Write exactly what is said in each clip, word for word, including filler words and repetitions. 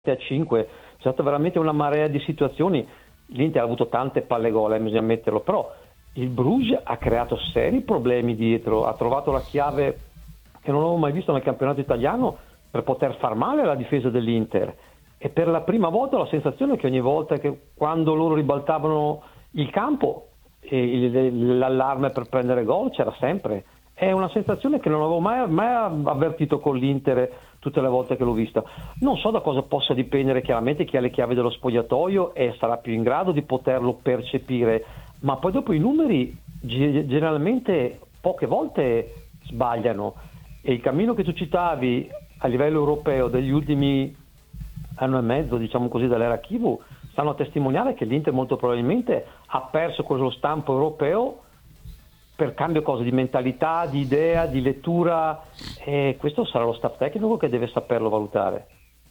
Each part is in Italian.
a cinque, c'è stata veramente una marea di situazioni. L'Inter ha avuto tante palle gol, eh, bisogna ammetterlo, però il Bruges ha creato seri problemi dietro, ha trovato la chiave che non avevo mai visto nel campionato italiano per poter far male alla difesa dell'Inter, e per la prima volta ho la sensazione che ogni volta che quando loro ribaltavano il campo e l'allarme per prendere gol c'era sempre. È una sensazione che non avevo mai, mai avvertito con l'Inter tutte le volte che l'ho vista. Non so da cosa possa dipendere, chiaramente chi ha le chiavi dello spogliatoio e sarà più in grado di poterlo percepire, ma poi dopo i numeri generalmente poche volte sbagliano, e il cammino che tu citavi a livello europeo degli ultimi anno e mezzo, diciamo così, dall'era Chivu, stanno a testimoniare che l'Inter molto probabilmente ha perso quello stampo europeo per cambio cosa di mentalità, di idea, di lettura, e questo sarà lo staff tecnico che deve saperlo valutare.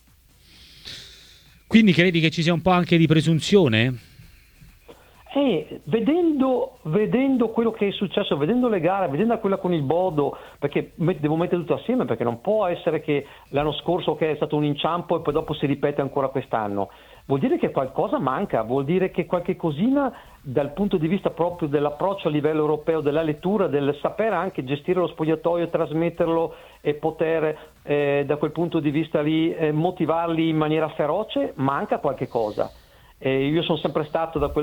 Quindi credi che ci sia un po' anche di presunzione? E vedendo, vedendo quello che è successo, vedendo le gare, vedendo quella con il Bodo, perché devo mettere tutto assieme, perché non può essere che l'anno scorso che è stato un inciampo e poi dopo si ripete ancora quest'anno. Vuol dire che qualcosa manca, vuol dire che qualche cosina dal punto di vista proprio dell'approccio a livello europeo, della lettura, del sapere anche gestire lo spogliatoio, trasmetterlo e poter eh, da quel punto di vista lì eh, motivarli in maniera feroce, manca qualche cosa. E io sono sempre stato da quel,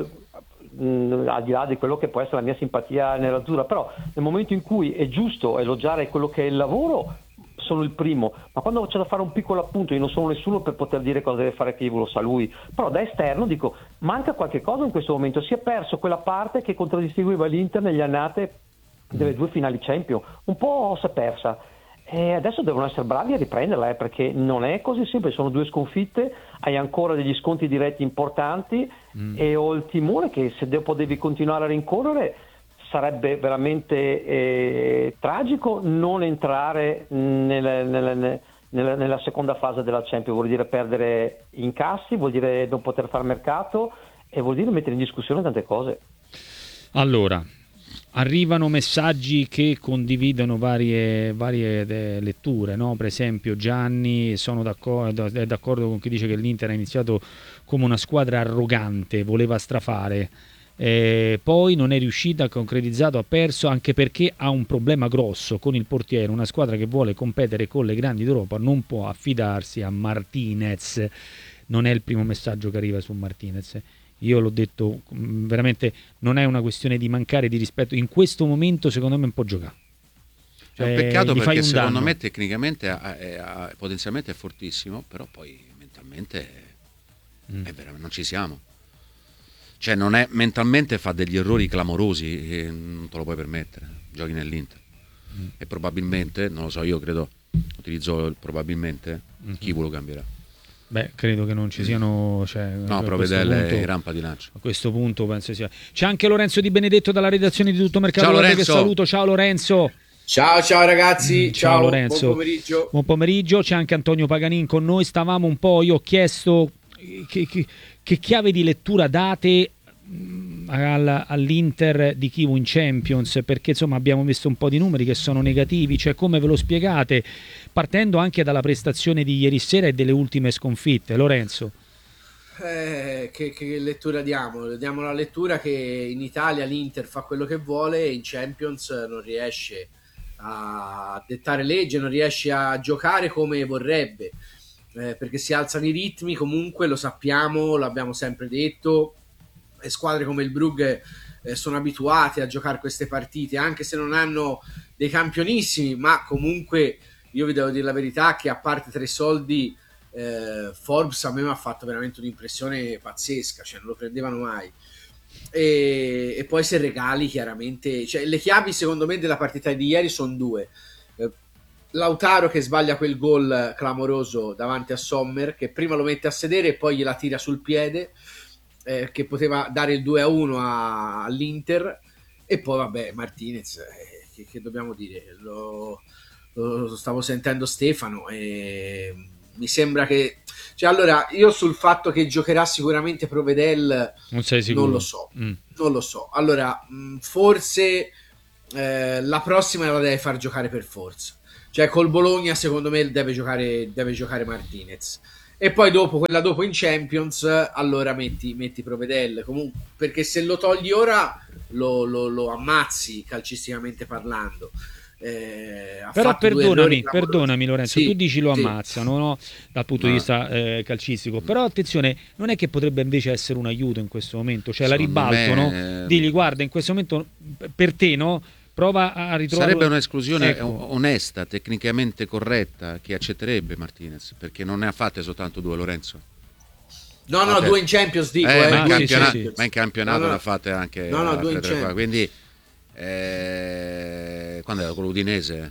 mh, al di là di quello che può essere la mia simpatia nell'azzurra, però nel momento in cui è giusto elogiare quello che è il lavoro sono il primo, ma quando c'è da fare un piccolo appunto, io non sono nessuno per poter dire cosa deve fare Chievo, lo sa lui, però da esterno dico manca qualche cosa in questo momento, si è perso quella parte che contraddistingueva l'Inter negli annate delle due finali Champions, un po' si è persa. E adesso devono essere bravi a riprenderla, eh, perché non è così semplice, sono due sconfitte, hai ancora degli sconti diretti importanti mm. e ho il timore che se dopo devi continuare a rincorrere sarebbe veramente eh, tragico non entrare nelle, nelle, nelle, nella seconda fase della Champions, vuol dire perdere incassi, vuol dire non poter fare mercato e vuol dire mettere in discussione tante cose. Allora, arrivano messaggi che condividono varie, varie letture, no? Per esempio Gianni sono d'accordo, è d'accordo con chi dice che l'Inter ha iniziato come una squadra arrogante, voleva strafare, eh, poi non è riuscita, ha concretizzato, ha perso, anche perché ha un problema grosso con il portiere. Una squadra che vuole competere con le grandi d'Europa non può affidarsi a Martinez. Non è il primo messaggio che arriva su Martinez. Io l'ho detto, veramente non è una questione di mancare di rispetto, in questo momento secondo me un po' giocare. È un peccato eh, perché secondo danno. me tecnicamente è, è, è, potenzialmente è fortissimo, però poi mentalmente mm. è veramente, non ci siamo. Cioè non è, mentalmente fa degli errori clamorosi e non te lo puoi permettere, giochi nell'Inter. Mm. E probabilmente, non lo so, io credo, utilizzo il probabilmente, mm-hmm. chi lo cambierà. Beh, credo che non ci siano, cioè, no, Provedel e rampa di lancio. A questo punto penso sia. C'è anche Lorenzo Di Benedetto dalla redazione di Tutto Mercato, ciao, che saluto. Ciao Lorenzo. Ciao ciao ragazzi, ciao, ciao Lorenzo. Buon pomeriggio. Buon pomeriggio, c'è anche Antonio Paganin con noi. Stavamo un po', io ho chiesto che, che, che chiave di lettura date all'Inter di Chievo in Champions, perché insomma abbiamo visto un po' di numeri che sono negativi, cioè come ve lo spiegate, partendo anche dalla prestazione di ieri sera e delle ultime sconfitte. Lorenzo, eh, che, che lettura diamo? Diamo la lettura che in Italia l'Inter fa quello che vuole e in Champions non riesce a dettare legge, non riesce a giocare come vorrebbe, eh, perché si alzano i ritmi, comunque lo sappiamo, l'abbiamo sempre detto. E squadre come il Brugge eh, sono abituate a giocare queste partite, anche se non hanno dei campionissimi, ma comunque io vi devo dire la verità che a parte tre soldi eh, Forbes a me mi ha fatto veramente un'impressione pazzesca, cioè non lo prendevano mai. E, e poi se regali chiaramente, cioè le chiavi secondo me della partita di ieri sono due: eh, Lautaro che sbaglia quel gol clamoroso davanti a Sommer, che prima lo mette a sedere e poi gliela tira sul piede, Eh, che poteva dare il due a uno a, all'Inter. E poi vabbè Martinez, eh, che, che dobbiamo dire, lo, lo stavo sentendo Stefano e mi sembra che, cioè, allora io sul fatto che giocherà sicuramente Provedel non sei sicuro? Non lo so, mm. non lo so. Allora mh, forse eh, la prossima la deve far giocare per forza, cioè col Bologna secondo me deve giocare, deve giocare Martinez. e poi dopo, quella dopo in Champions, allora metti, metti Provedel, comunque, perché se lo togli ora lo, lo, lo ammazzi calcisticamente parlando. Eh, però perdonami, perdonami Lorenzo, sì, tu dici lo sì. ammazzano, no? Dal punto no. di vista eh, calcistico, però attenzione, non è che potrebbe invece essere un aiuto in questo momento, cioè Secondo la ribalto, me... no? Digli guarda, in questo momento per te, no? Prova a ritrovare. Sarebbe un'esclusione ecco. onesta, tecnicamente corretta, che accetterebbe Martinez, perché non ne ha fatte soltanto due, Lorenzo. No, no, due in Champions dico, eh, eh, ma, in due campionato, in Champions. ma in campionato no, no. ne ha fatte anche no, no, due in Champions. Quindi eh, quando era con l'Udinese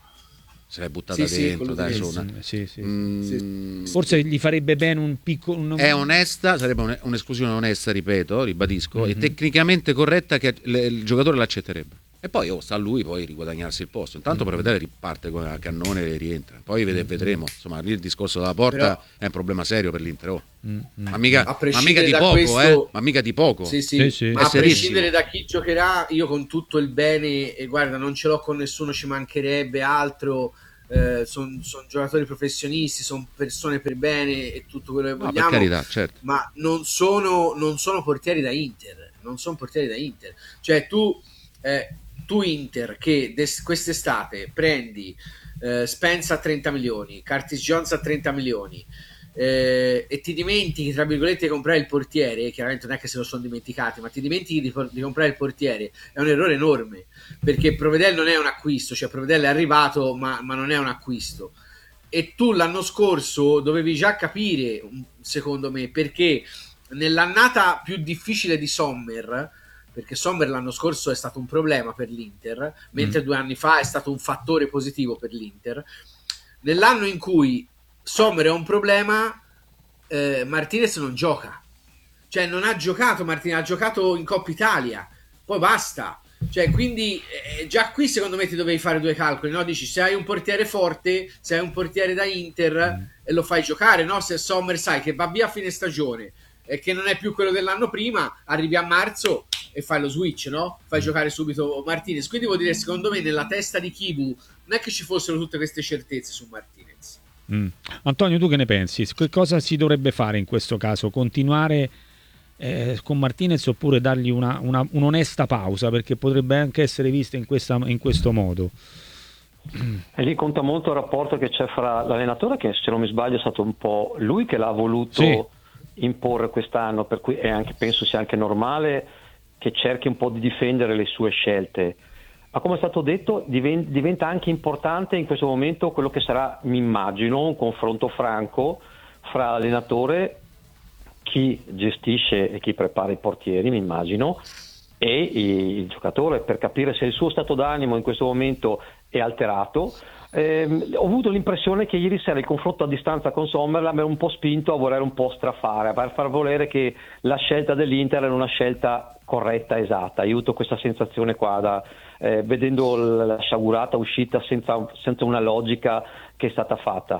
se l'è buttata sì, dentro, sì, dai, su una... sì, sì. Mm, sì. Forse gli farebbe bene un piccolo un... è onesta, sarebbe un'esclusione onesta, ripeto, ribadisco, mm-hmm. e tecnicamente corretta che il giocatore l'accetterebbe. E poi oh, sta a lui poi riguadagnarsi il posto. Intanto mm-hmm. Provedel riparte con la cannone e rientra. Poi vede, vedremo. Insomma, lì il discorso della porta Però... è un problema serio per l'Inter. Oh. Mm-hmm. Ma mica, ma mica di poco, questo... eh? Ma mica di poco. Sì, sì. Sì, sì. Ma a prescindere da chi giocherà, io con tutto il bene, e guarda, non ce l'ho con nessuno, ci mancherebbe altro. Eh, sono son giocatori professionisti, sono persone per bene e tutto quello che vogliamo. No, per carità, certo. Ma non sono, non sono portieri da Inter. Non sono portieri da Inter. Cioè, tu. Eh, tu Inter che des- quest'estate prendi eh, Spence a trenta milioni, Curtis Jones a trenta milioni eh, e ti dimentichi tra virgolette di comprare il portiere, chiaramente non è che se lo sono dimenticati, ma ti dimentichi di, di comprare il portiere, è un errore enorme, perché Provedel non è un acquisto, cioè Provedel è arrivato ma, ma non è un acquisto, e tu l'anno scorso dovevi già capire, secondo me, perché nell'annata più difficile di Sommer, perché Sommer l'anno scorso è stato un problema per l'Inter, mentre mm. due anni fa è stato un fattore positivo per l'Inter. Nell'anno in cui Sommer è un problema, eh, Martinez non gioca. Cioè non ha giocato Martinez, ha giocato in Coppa Italia, poi basta. Cioè quindi eh, già qui secondo me ti dovevi fare due calcoli, no? Dici se hai un portiere forte, se hai un portiere da Inter mm. e lo fai giocare, no? Se Sommer sai che va via a fine stagione e che non è più quello dell'anno prima, arrivi a marzo e fai lo switch, no? Fai giocare subito Martinez. Quindi vuol dire, secondo me, nella testa di Kivu non è che ci fossero tutte queste certezze su Martinez. Mm. Antonio, tu che ne pensi? Che cosa si dovrebbe fare in questo caso? Continuare eh, con Martinez oppure dargli una, una, un'onesta pausa? Perché potrebbe anche essere vista in, questa, in questo modo. E lì conta molto il rapporto che c'è fra l'allenatore, che se non mi sbaglio è stato un po' lui che l'ha voluto sì. imporre quest'anno, per cui è anche, penso sia anche normale che cerchi un po' di difendere le sue scelte, ma come è stato detto diventa anche importante in questo momento quello che sarà, mi immagino, un confronto franco fra l'allenatore, chi gestisce e chi prepara i portieri, mi immagino, e il giocatore, per capire se il suo stato d'animo in questo momento è alterato. Eh, ho avuto l'impressione che ieri sera il confronto a distanza con Sommer l'abbia un po' spinto a voler un po' strafare, a far volere che la scelta dell'Inter era una scelta corretta, esatta. Io ho avuto questa sensazione qua, da, eh, vedendo la sciagurata uscita senza, senza una logica che è stata fatta.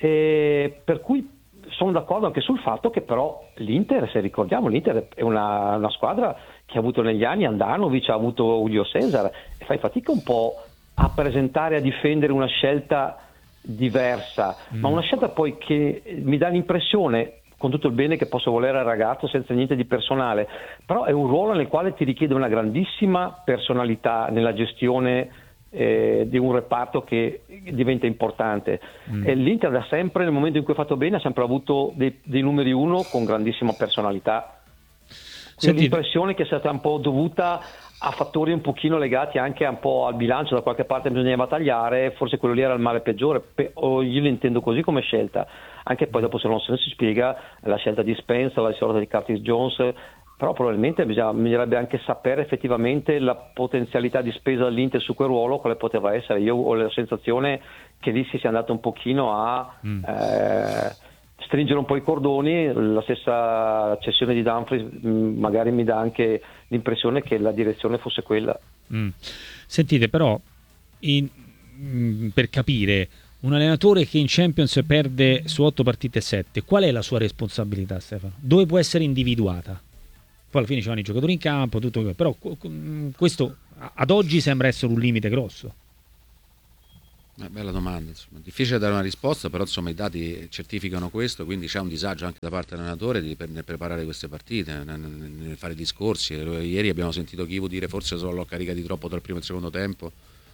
E per cui sono d'accordo anche sul fatto che però l'Inter, se ricordiamo, l'Inter è una, una squadra che ha avuto negli anni Andanovic, ha avuto Julio Cesar, e fai fatica un po' a presentare, a difendere una scelta diversa, mm. ma una scelta poi che mi dà l'impressione, con tutto il bene che posso volere al ragazzo senza niente di personale, però è un ruolo nel quale ti richiede una grandissima personalità nella gestione eh, di un reparto che diventa importante. Mm. E l'Inter da sempre, nel momento in cui ha fatto bene, ha sempre avuto dei, dei numeri uno con grandissima personalità. Quindi l'impressione che sia stata un po' dovuta a fattori un pochino legati anche un po' al bilancio, da qualche parte bisognava tagliare, forse quello lì era il male peggiore, o io lo intendo così come scelta, anche poi dopo se non se ne si spiega la scelta di Spence, la scelta di Curtis Jones, però probabilmente bisognerebbe anche sapere effettivamente la potenzialità di spesa dell'Inter su quel ruolo, quale poteva essere. Io ho la sensazione che lì si sia andato un pochino a mm. eh, stringere un po' i cordoni. La stessa cessione di Dumfries mh, magari mi dà anche l'impressione che la direzione fosse quella. Mm. Sentite, però in, mh, per capire, un allenatore che in Champions perde su otto partite sette, qual è la sua responsabilità, Stefano? Dove può essere individuata? Poi alla fine ci vanno i giocatori in campo, tutto, però questo ad oggi sembra essere un limite grosso. Una bella domanda, insomma. Difficile dare una risposta, però insomma i dati certificano questo, quindi c'è un disagio anche da parte dell'allenatore di, per, nel preparare queste partite, nel, nel fare discorsi. Ieri abbiamo sentito Chivu dire forse solo l'ho caricati troppo tra il primo e il secondo tempo.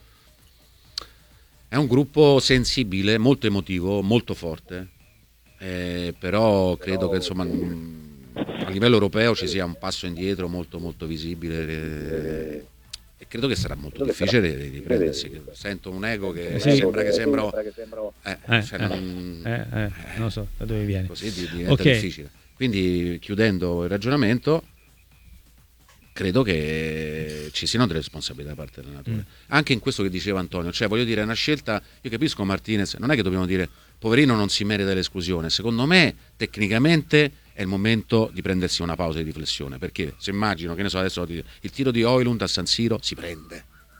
È un gruppo sensibile, molto emotivo, molto forte, eh, però credo che insomma a livello europeo ci sia un passo indietro molto molto visibile. Eh, E credo che sarà molto difficile riprendersi. Sento un ego che sì. sembra che sembra. Eh, eh, cioè eh, non... eh, eh, non so da dove viene. Così diventa okay. difficile. Quindi, chiudendo il ragionamento, credo che ci siano delle responsabilità da parte dell'allenatore. Mm. Anche in questo che diceva Antonio, cioè voglio dire, è una scelta. Io capisco Martinez, non è che dobbiamo dire poverino non si merita l'esclusione. Secondo me, tecnicamente, è il momento di prendersi una pausa di riflessione, perché se immagino, che ne so, adesso il tiro di Højlund a San Siro si prende,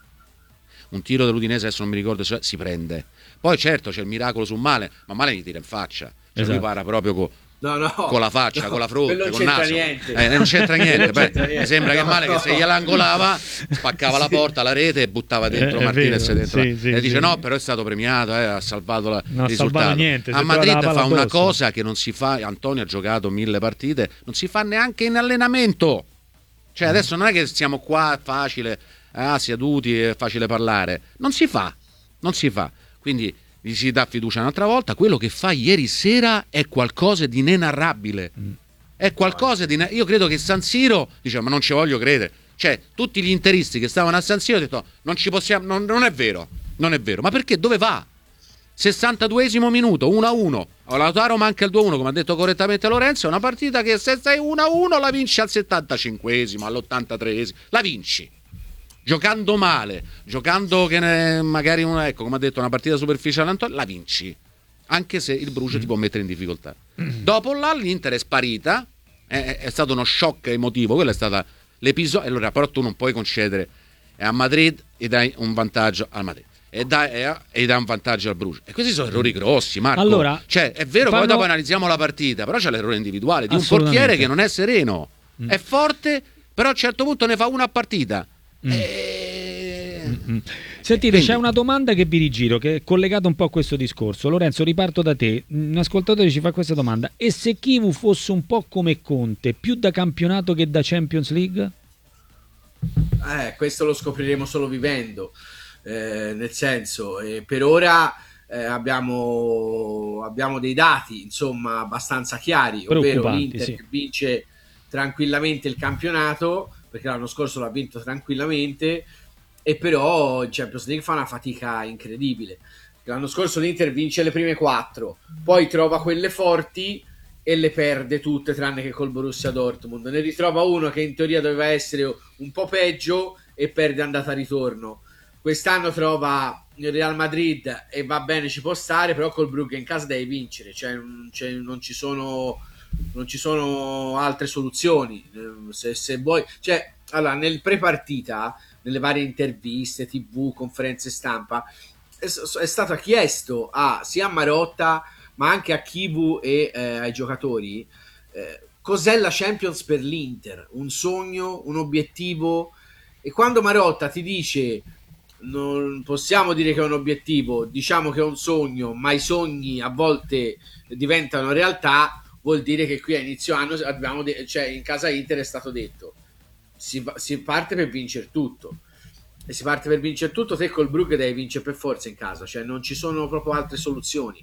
un tiro dell'Udinese adesso non mi ricordo se si prende, poi certo c'è il miracolo su Male, ma Male gli tira in faccia, cioè esatto. lui para proprio con no, no, con la faccia, no, con la fronte, non col c'entra naso. Niente. Eh, non c'entra niente. non Beh, c'entra niente. Mi sembra no, che Male no. che se gliela angolava spaccava la porta, la rete e buttava dentro eh, Martinez vero, dentro. Sì, la... sì, e dice sì. no, però è stato premiato, eh, ha salvato la... non il risultato. Niente, a Madrid fa una addosso. cosa che non si fa, Antonio ha giocato mille partite, non si fa neanche in allenamento. Cioè adesso non è che siamo qua facile, ah, seduti, è facile parlare. Non si fa, non si fa. Quindi gli si dà fiducia un'altra volta. Quello che fa ieri sera è qualcosa di inenarrabile. Mm. È qualcosa di... Io credo che San Siro, dice, ma non ci voglio credere. Cioè, tutti gli interisti che stavano a San Siro hanno detto, non ci possiamo... Non, non è vero, non è vero. Ma perché? Dove va? sessantaduesimo minuto, uno a uno. Lautaro manca il due a uno, come ha detto correttamente Lorenzo. È una partita che se stai uno a uno la vinci al settantacinquesimo, all'ottantatreesimo. La vinci. Giocando male, giocando che ne, magari una, ecco, come ha detto, una partita superficiale Antonio, la vinci, anche se il Bruges mm. ti può mettere in difficoltà. Mm. Dopo là l'Inter è sparita, è, è stato uno shock emotivo, quello è stato l'episodio. Allora, però tu non puoi concedere, è a Madrid e dai un vantaggio al Madrid e dai, e, e dai un vantaggio al Bruges, e questi sono errori grossi, Marco. Allora, cioè è vero, parlo... poi dopo analizziamo la partita, però c'è l'errore individuale di un portiere che non è sereno, mm. è forte, però a un certo punto ne fa una a partita. Mm. E... Mm-hmm. Sentite, quindi... c'è una domanda che vi rigiro, che è collegata un po' a questo discorso. Lorenzo, riparto da te. Un ascoltatore ci fa questa domanda: e se Chivu fosse un po' come Conte, più da campionato che da Champions League? Eh, questo lo scopriremo solo vivendo, eh, nel senso, eh, per ora eh, abbiamo, abbiamo dei dati insomma abbastanza chiari, ovvero l'Inter sì. che vince tranquillamente il campionato, perché l'anno scorso l'ha vinto tranquillamente, e però il Champions League fa una fatica incredibile. L'anno scorso l'Inter vince le prime quattro, poi trova quelle forti e le perde tutte tranne che col Borussia Dortmund. Ne ritrova uno che in teoria doveva essere un po' peggio e perde andata ritorno. Quest'anno trova il Real Madrid e va bene, ci può stare, però col Brugge in casa devi vincere, cioè non, cioè, non ci sono... non ci sono altre soluzioni. Se, se vuoi, cioè, allora, nel pre-partita, nelle varie interviste, tivù, conferenze stampa, è, è stato chiesto a sia a Marotta ma anche a Chivu e eh, ai giocatori eh, cos'è la Champions per l'Inter, un sogno, un obiettivo. E quando Marotta ti dice non possiamo dire che è un obiettivo, diciamo che è un sogno, ma i sogni a volte diventano realtà, vuol dire che qui a inizio anno abbiamo de- cioè in casa Inter è stato detto si, va- si parte per vincere tutto, e si parte per vincere tutto. Te col Brugge devi vincere per forza in casa, cioè non ci sono proprio altre soluzioni,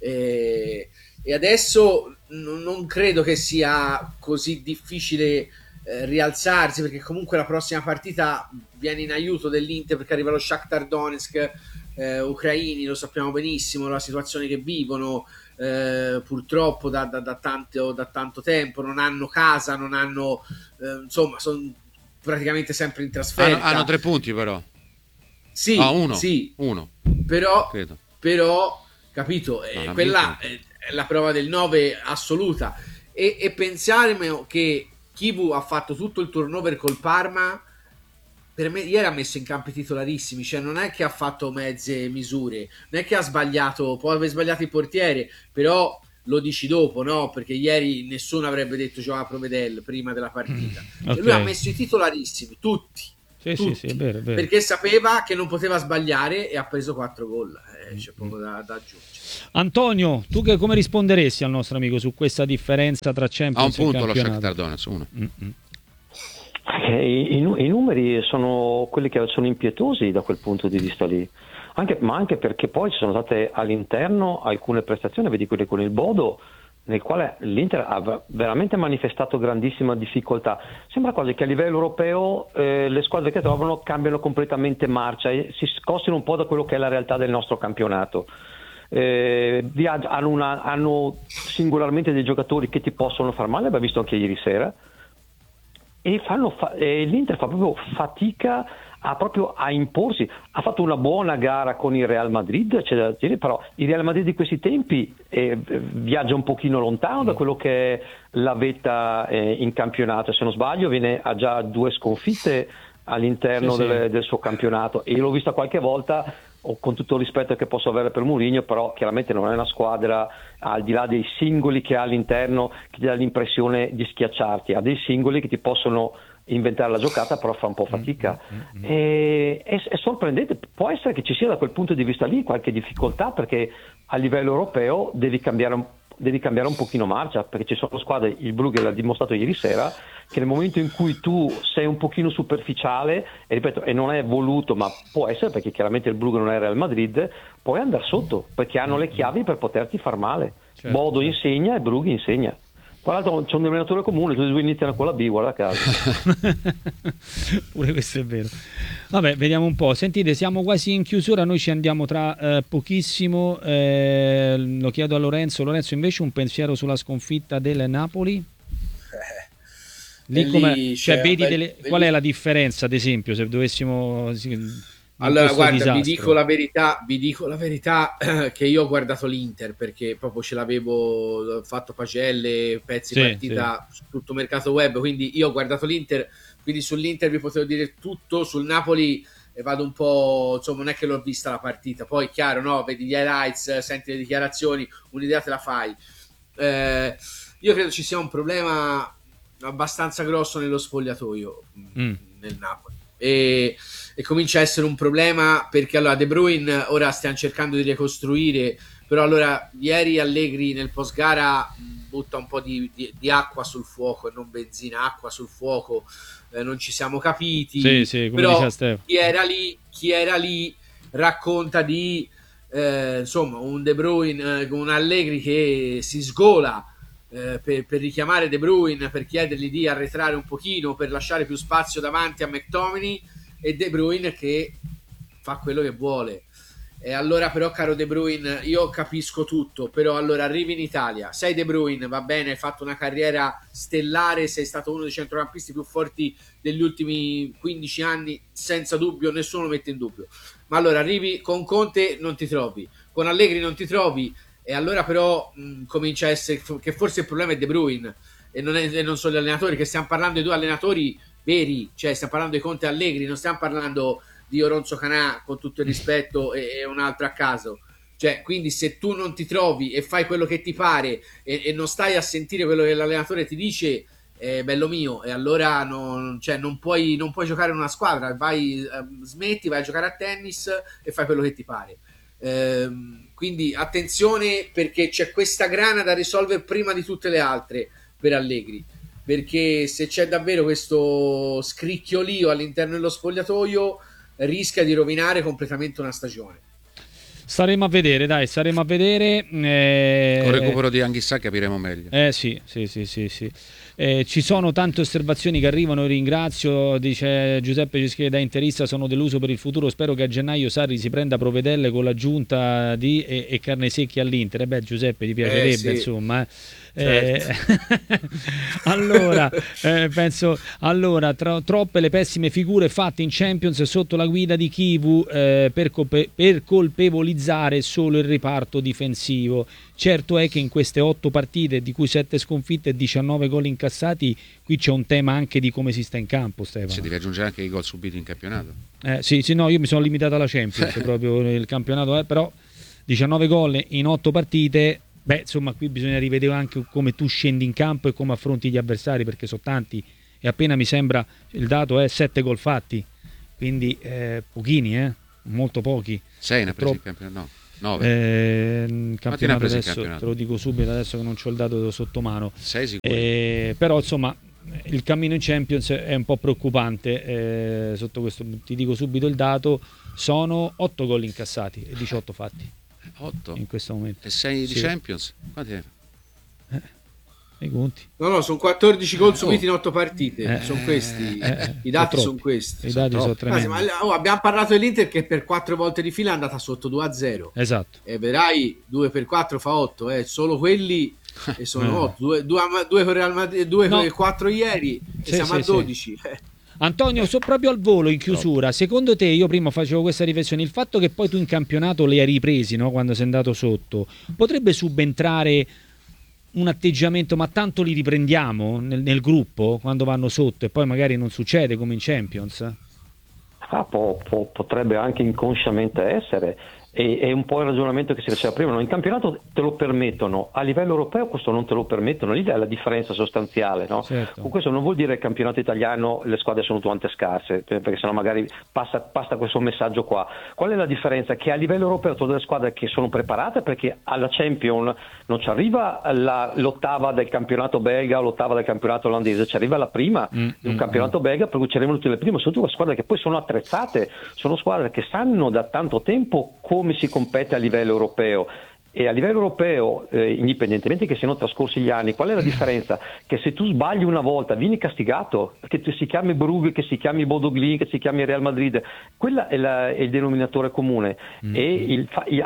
e, e adesso n- non credo che sia così difficile eh, rialzarsi, perché comunque la prossima partita viene in aiuto dell'Inter, perché arriva lo Shakhtar Donetsk, eh, ucraini, lo sappiamo benissimo la situazione che vivono. Eh, purtroppo da, da, da, tanto, da tanto tempo non hanno casa, non hanno eh, insomma sono praticamente sempre in trasferta. Hanno, hanno tre punti però. Sì, ah, uno, sì. uno. Però, credo. però capito, eh, no, quella è, è la prova del nove assoluta, e, e pensare che Chivu ha fatto tutto il turnover col Parma. Per me ieri ha messo in campo i titolarissimi, cioè non è che ha fatto mezze misure, non è che ha sbagliato, può aver sbagliato il portiere, però lo dici dopo, no? Perché ieri nessuno avrebbe detto giocava Provedel prima della partita. Mm, okay. Lui ha messo i titolarissimi, tutti, Sì, tutti, sì, sì, è vero, è vero. Perché sapeva che non poteva sbagliare e ha preso quattro gol, eh, c'è poco da, da aggiungere. Antonio, tu che come risponderesti al nostro amico su questa differenza tra Champions e campionato? Ha un punto lo Shakhtar Donetsk, uno. Mm-hmm. I, i, I numeri sono quelli che sono impietosi da quel punto di vista lì, anche, ma anche perché poi ci sono state all'interno alcune prestazioni, vedi quelle con il Bodo, nel quale l'Inter ha veramente manifestato grandissima difficoltà. Sembra quasi che a livello europeo eh, le squadre che trovano cambiano completamente marcia e si scostino un po' da quello che è la realtà del nostro campionato. Eh, hanno, una, hanno singolarmente dei giocatori che ti possono far male, abbiamo visto anche ieri sera, e fanno fa- e l'Inter fa proprio fatica a, proprio a imporsi. Ha fatto una buona gara con il Real Madrid, c'è da dire, però il Real Madrid di questi tempi eh, viaggia un pochino lontano da quello che è la vetta eh, in campionato, se non sbaglio viene, ha già due sconfitte all'interno sì, del, sì. del suo campionato, e io l'ho vista qualche volta, con tutto il rispetto che posso avere per Mourinho, però chiaramente non è una squadra, al di là dei singoli che ha all'interno, che ti dà l'impressione di schiacciarti, ha dei singoli che ti possono inventare la giocata, però fa un po' fatica. Mm-hmm. E, è, è sorprendente, può essere che ci sia da quel punto di vista lì qualche difficoltà, perché a livello europeo devi cambiare un devi cambiare un pochino marcia, perché ci sono squadre, il Brugge l'ha dimostrato ieri sera, che nel momento in cui tu sei un pochino superficiale, e ripeto, e non è voluto, ma può essere perché chiaramente il Brugge non è Real Madrid, puoi andare sotto, perché hanno le chiavi per poterti far male. Certo, Bodo certo. insegna e Brugge insegna. Tra l'altro c'è un denominatore comune, tutti e due iniziano con la B, guarda caso. Pure questo è vero. Vabbè, vediamo un po'. Sentite, siamo quasi in chiusura, noi ci andiamo tra eh, pochissimo. Eh, lo chiedo a Lorenzo. Lorenzo, invece un pensiero sulla sconfitta del Napoli? Eh, lì lì cioè, vedi delle, qual è la differenza, ad esempio, se dovessimo... Allora guarda, disastro. vi dico la verità, vi dico la verità eh, che io ho guardato l'Inter perché proprio ce l'avevo fatto pagelle, pezzi sì, partita sì. su tutto mercato web, quindi io ho guardato l'Inter, quindi sull'Inter vi potevo dire tutto, sul Napoli e vado un po', insomma non è che l'ho vista la partita, poi chiaro no, vedi gli highlights, senti le dichiarazioni, un'idea te la fai. Eh, io credo ci sia un problema abbastanza grosso nello spogliatoio mm. nel Napoli. E, e comincia a essere un problema perché allora De Bruyne ora stiamo cercando di ricostruire, però allora ieri Allegri nel post gara butta un po' di, di, di acqua sul fuoco e non benzina, acqua sul fuoco, eh, non ci siamo capiti, sì, sì, come però chi era lì chi era lì racconta di eh, insomma un De Bruyne, eh, un Allegri che si sgola Eh, per, per richiamare De Bruyne, per chiedergli di arretrare un pochino, per lasciare più spazio davanti a McTominay, e De Bruyne che fa quello che vuole. E allora però, caro De Bruyne, io capisco tutto, però allora arrivi in Italia, sei De Bruyne, va bene, hai fatto una carriera stellare, sei stato uno dei centrocampisti più forti degli ultimi quindici anni, senza dubbio, nessuno lo mette in dubbio, ma allora arrivi con Conte, non ti trovi, con Allegri non ti trovi, e allora però mh, comincia a essere che forse il problema è De Bruyne e non, è, e non sono gli allenatori, che stiamo parlando di due allenatori veri, cioè stiamo parlando di Conte e Allegri, non stiamo parlando di Oronzo Canà, con tutto il rispetto, e, e un altro a caso, cioè quindi se tu non ti trovi e fai quello che ti pare e, e non stai a sentire quello che l'allenatore ti dice, eh, bello mio, e allora non, cioè, non, puoi, non puoi giocare in una squadra, vai, eh, smetti, vai a giocare a tennis e fai quello che ti pare. Ehm, quindi attenzione, perché c'è questa grana da risolvere prima di tutte le altre per Allegri, perché se c'è davvero questo scricchiolio all'interno dello spogliatoio rischia di rovinare completamente una stagione. Staremo a vedere, dai, staremo a vedere. Eh... Con il recupero di Anghissà capiremo meglio. Eh sì, sì, sì, sì, sì. Eh, ci sono tante osservazioni che arrivano, ringrazio, dice Giuseppe Cischieri da interista, sono deluso per il futuro, spero che a gennaio Sarri si prenda provvedelle con l'aggiunta di e, e carne secchi all'Inter. Eh beh, Giuseppe, ti piacerebbe, eh, sì. insomma, eh. Certo. eh, allora eh, penso allora tro, troppe le pessime figure fatte in Champions sotto la guida di Chivu eh, per, colpe, per colpevolizzare solo il riparto difensivo. Certo è che in queste otto partite, di cui sette sconfitte e diciannove gol incassati, qui c'è un tema anche di come si sta in campo, Stefano. Se devi aggiungere anche i gol subiti in campionato. Eh, sì, sì, no, io mi sono limitato alla Champions, proprio il campionato, eh, però diciannove gol in otto partite, beh, insomma, qui bisogna rivedere anche come tu scendi in campo e come affronti gli avversari, perché sono tanti, e appena mi sembra, il dato è sette gol fatti quindi eh, pochini, eh? molto pochi. Sei ne ha preso il campionato? No. nove. Eh, campionato adesso, campionato? Te lo dico subito adesso che non c'ho il dato sotto mano. sei sicuro. Eh, però insomma il cammino in Champions è un po' preoccupante, eh, sotto questo ti dico subito il dato, sono otto gol incassati e diciotto fatti. otto? In questo momento. E sei sì. di Champions? Quanti è? Eh. I conti. No, no, sono quattordici gol subiti in otto partite. Eh, sono questi. eh, I dati sono questi. I dati sono tremendi. Ma, oh, abbiamo parlato dell'Inter che per quattro volte di fila è andata sotto due a zero. Esatto. E vedrai due per quattro fa otto, eh. Solo quelli e sono otto. Due, due, due per Real Madrid, due no. per quattro ieri e sì, siamo sì, a dodici. Sì. Antonio, so proprio al volo in chiusura, secondo te, io prima facevo questa riflessione, il fatto che poi tu in campionato li hai ripresi, no? Quando sei andato sotto, potrebbe subentrare un atteggiamento, ma tanto li riprendiamo nel, nel gruppo quando vanno sotto e poi magari non succede come in Champions? Ah, po, po, potrebbe anche inconsciamente essere. E, è un po' il ragionamento che si faceva prima, no? In campionato te lo permettono, a livello europeo questo non te lo permettono, lì è la differenza sostanziale, no? Certo. Con questo non vuol dire che il campionato italiano le squadre sono tutte scarse, perché sennò magari passa, passa questo messaggio qua. Qual è la differenza? Che a livello europeo sono delle squadre che sono preparate, perché alla Champions non ci arriva la, l'ottava del campionato belga o l'ottava del campionato olandese, ci arriva la prima mm, di un mm, campionato mm. belga, per cui ci arrivano tutte le prime, sono tutte squadre che poi sono attrezzate, sono squadre che sanno da tanto tempo come si compete a livello europeo. E a livello europeo, eh, indipendentemente che siano trascorsi gli anni, qual è la differenza? Che se tu sbagli una volta vieni castigato, che si chiami Brugge, che si chiami Bodo Glimt, che si chiami Real Madrid, quella è, la, è il denominatore comune mm. e il,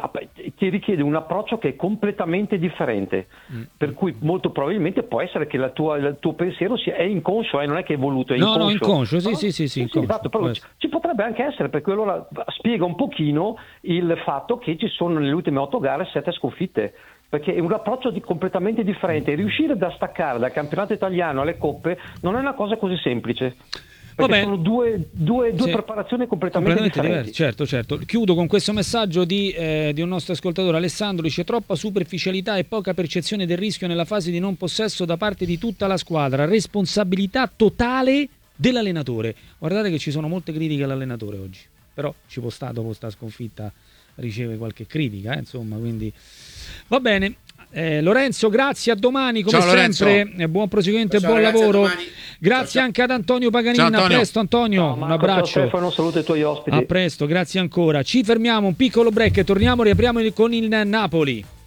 ti richiede un approccio che è completamente differente, mm. per cui molto probabilmente può essere che la tua, il tuo pensiero sia, è inconscio, eh, non è che è voluto, è no, inconscio. No, inconscio, sì, no? sì, sì, sì, inconscio. sì esatto, però ci potrebbe anche essere, perché allora spiega un pochino il fatto che ci sono nelle ultime otto gare sette sconfitte, perché è un approccio di completamente differente e riuscire da staccare dal campionato italiano alle coppe non è una cosa così semplice, perché Vabbè. sono due, due, due sì. preparazioni completamente, completamente differenti. Diversi. Certo, certo. Chiudo con questo messaggio di, eh, di un nostro ascoltatore, Alessandro, dice: troppa superficialità e poca percezione del rischio nella fase di non possesso da parte di tutta la squadra, responsabilità totale dell'allenatore. Guardate che ci sono molte critiche all'allenatore oggi, però ci può stare, dopo sta sconfitta riceve qualche critica, eh, insomma, quindi va bene. eh, Lorenzo, grazie, a domani come ciao, sempre, eh, buon proseguimento ciao, e buon lavoro. Grazie ciao, ciao. Anche ad Antonio Paganini. Ciao, Antonio. A presto Antonio, ciao, Marco, un abbraccio. Ciao Stefano, saluto i tuoi ospiti. A presto, grazie ancora. Ci fermiamo, un piccolo break e torniamo, riapriamo con il Napoli.